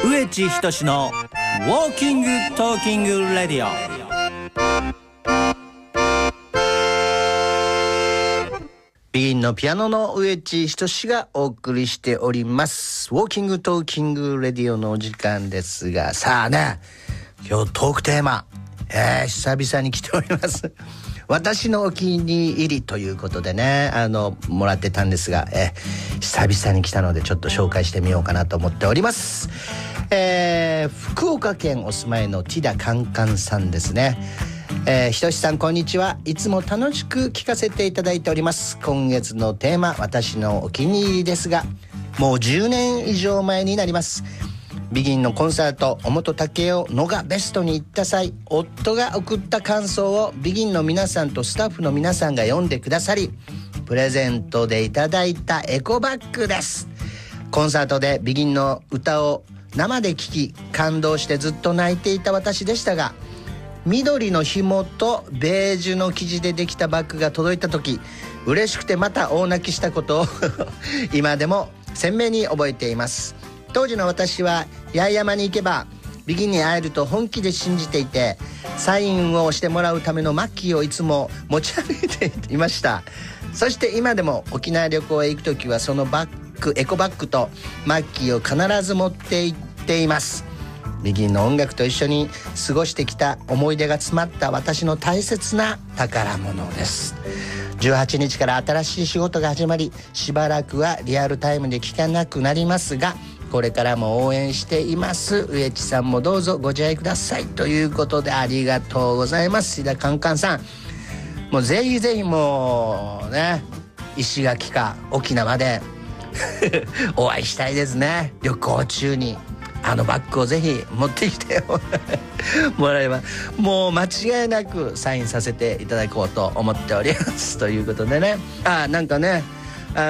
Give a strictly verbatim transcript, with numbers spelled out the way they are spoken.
植地仁のウォーキングトーキングレディオ。 ビギンのピアノの植地仁がお送りしておりますウォーキングトーキングレディオのお時間ですが、さあね、今日トークテーマ、えー、久々に来ております私のお気に入りということでね、あのもらってたんですが、えー、久々に来たのでちょっと紹介してみようかなと思っております。えー、福岡県お住まいのティダカンカンさんですね。えー、ひとしさんこんにちは。いつも楽しく聞かせていただいております。今月のテーマ、私のお気に入りですが、もうじゅうねん以上前になります。ビギンのコンサート尾本武雄のがベストに行った際、夫が送った感想をビギンの皆さんとスタッフの皆さんが読んでくださり、プレゼントでいただいたエコバッグです。コンサートでビギンの歌を生で聴き感動してずっと泣いていた私でしたが、緑の紐とベージュの生地でできたバッグが届いた時、嬉しくてまた大泣きしたことを今でも鮮明に覚えています。当時の私は八重山に行けばビギンに会えると本気で信じていて、サインをしてもらうためのマッキーをいつも持ち歩いていました。そして今でも沖縄旅行へ行くときはそのバッグ、エコバッグとマッキーを必ず持って行っています。ビギンの音楽と一緒に過ごしてきた思い出が詰まった私の大切な宝物です。じゅうはちにちから新しい仕事が始まり、しばらくはリアルタイムで聞かなくなりますが、これからも応援しています。植地さんもどうぞご自愛くださいということで、ありがとうございます。シダカンカンさん、もうぜひぜひもうね、石垣か沖縄でお会いしたいですね。旅行中にあのバッグをぜひ持ってきてもらえば、もう間違いなくサインさせていただこうと思っておりますということでね、あ、なんかね、